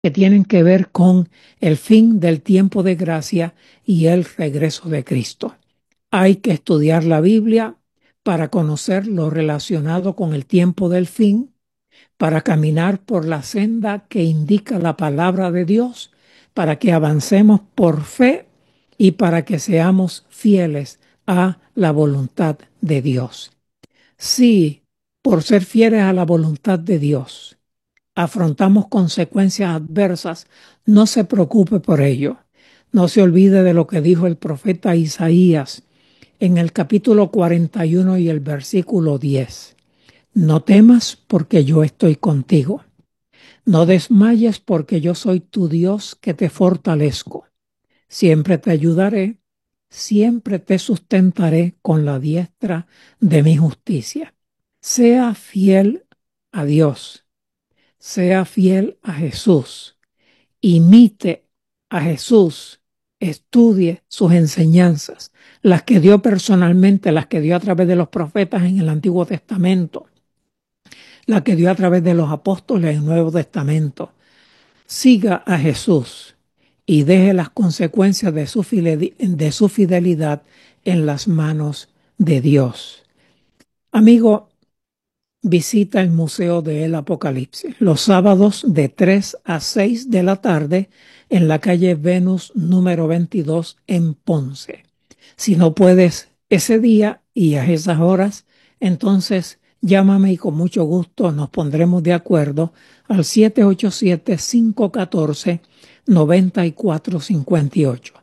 que tienen que ver con el fin del tiempo de gracia y el regreso de Cristo. Hay que estudiar la Biblia para conocer lo relacionado con el tiempo del fin, para caminar por la senda que indica la palabra de Dios, para que avancemos por fe y para que seamos fieles a la voluntad de Dios. Si, por ser fieles a la voluntad de Dios, afrontamos consecuencias adversas, no se preocupe por ello. No se olvide de lo que dijo el profeta Isaías en el capítulo 41 y el versículo 10. No temas porque yo estoy contigo. No desmayes porque yo soy tu Dios que te fortalezco. Siempre te ayudaré, siempre te sustentaré con la diestra de mi justicia. Sea fiel a Dios, sea fiel a Jesús, imite a Jesús, estudie sus enseñanzas, las que dio personalmente, las que dio a través de los profetas en el Antiguo Testamento, la que dio a través de los apóstoles en el Nuevo Testamento. Siga a Jesús y deje las consecuencias de su fidelidad en las manos de Dios. Amigo, visita el Museo del Apocalipsis los sábados de 3 a 6 de la tarde en la calle Venus número 22 en Ponce. Si no puedes ese día y a esas horas, entonces llámame y con mucho gusto nos pondremos de acuerdo al 787-514-9458.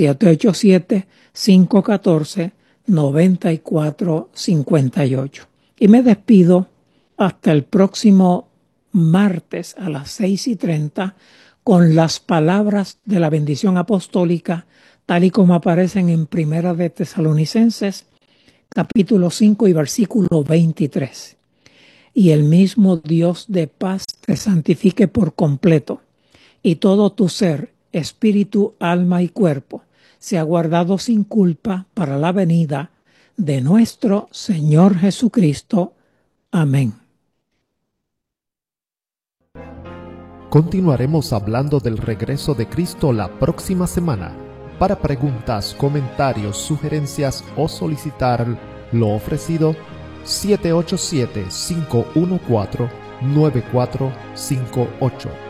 787-514-9458. Y me despido hasta el próximo martes a las 6:30 con las palabras de la bendición apostólica tal y como aparecen en Primera de Tesalonicenses, capítulo 5 y versículo 23. Y el mismo Dios de paz te santifique por completo, y todo tu ser, espíritu, alma y cuerpo, sea guardado sin culpa para la venida de nuestro Señor Jesucristo. Amén. Continuaremos hablando del regreso de Cristo la próxima semana. Para preguntas, comentarios, sugerencias o solicitar lo ofrecido, 787-514-9458.